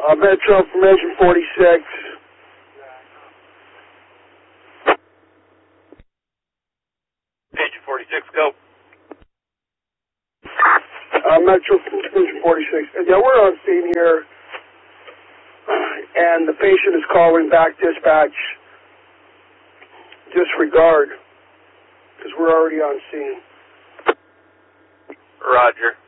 Metro from engine 46. Engine 46, go. Metro from engine 46. Yeah, we're on scene here, and the patient is calling back dispatch. Disregard, because we're already on scene. Roger.